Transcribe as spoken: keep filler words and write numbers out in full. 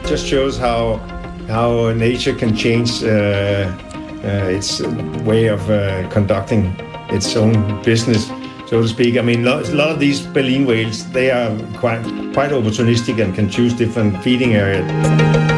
just shows how how nature can change uh, uh, its way of uh, conducting its own business, so to speak. I mean, a lot of these baleen whales, they are quite quite opportunistic and can choose different feeding areas.